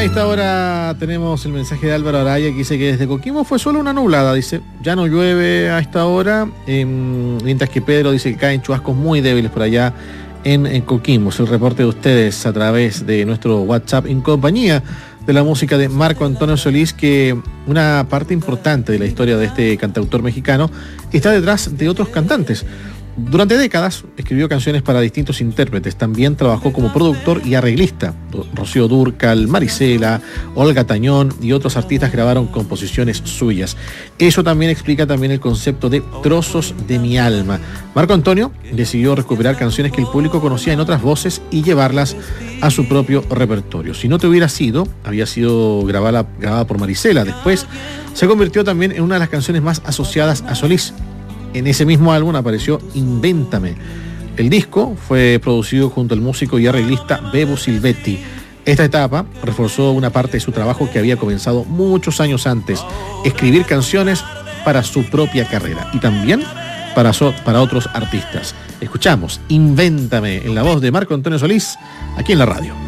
esta hora tenemos el mensaje de Álvaro Araya, que dice que desde Coquimbo fue solo una nublada. Dice, ya no llueve a esta hora, mientras que Pedro dice que caen chubascos muy débiles por allá en Coquimbo. Es el reporte de ustedes a través de nuestro WhatsApp, en compañía de la música de Marco Antonio Solís, que una parte importante de la historia de este cantautor mexicano está detrás de otros cantantes. Durante décadas escribió canciones para distintos intérpretes. También trabajó como productor y arreglista. Rocío Dúrcal, Marisela, Olga Tañón y otros artistas grabaron composiciones suyas. Eso también explica también el concepto de trozos de mi alma. Marco Antonio decidió recuperar canciones que el público conocía en otras voces y llevarlas a su propio repertorio. Si no te hubiera sido, había sido grabada por Marisela. Después se convirtió también en una de las canciones más asociadas a Solís. En ese mismo álbum apareció Invéntame. El disco fue producido junto al músico y arreglista Bebo Silvetti. Esta etapa reforzó una parte de su trabajo que había comenzado muchos años antes: escribir canciones para su propia carrera y también para otros artistas. Escuchamos Invéntame en la voz de Marco Antonio Solís, aquí en la radio.